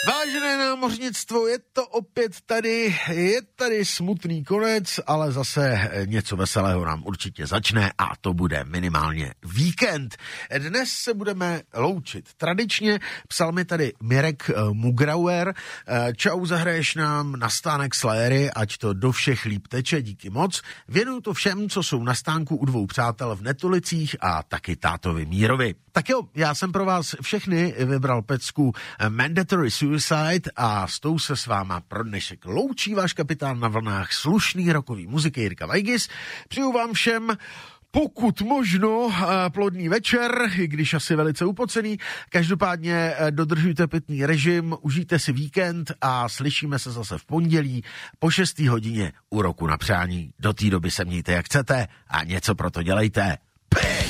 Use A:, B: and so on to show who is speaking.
A: Vážené námořnictvo, je to opět tady, je tady smutný konec, ale zase něco veselého nám určitě začne a to bude minimálně víkend. Dnes se budeme loučit. Tradičně psal mi tady Mirek Mugrauer, čau, zahraješ nám na stánek Slayery, ať to do všech líp teče, díky moc. Věnuju to všem, co jsou na stánku u dvou přátel v Netolicích a taky tátovi Mírovi. Tak jo, já jsem pro vás všechny vybral pecku Mandatory Suicide a s tou se s váma pro dnešek loučí váš kapitán na vlnách slušný rokový muziky Jirka Vajgis. Přeju vám všem pokud možno plodný večer, i když asi velice upocený. Každopádně dodržujte pitný režim, užijte si víkend a slyšíme se zase v pondělí po 6. hodině u Roku na přání. Do té doby se mějte jak chcete a něco pro to dělejte.